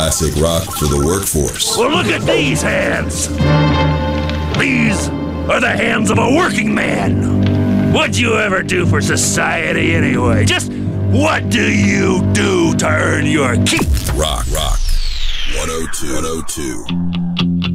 Classic rock for the workforce. Well, look at these hands. These are the hands of a working man. What'd you ever do for society anyway? Just what do you do to earn your keep? Rock. 102.